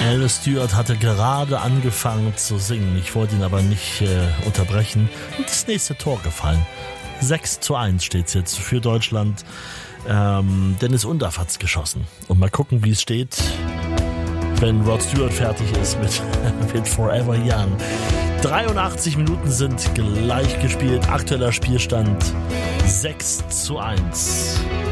Alice Stewart hatte gerade angefangen zu singen. Ich wollte ihn aber nicht unterbrechen. Und das nächste Tor gefallen. 6:1 steht's jetzt für Deutschland. Dennis Undaff hat's geschossen. Und mal gucken, wie es steht, wenn Rod Stewart fertig ist mit Forever Young. 83 Minuten sind gleich gespielt. Aktueller Spielstand 6:1.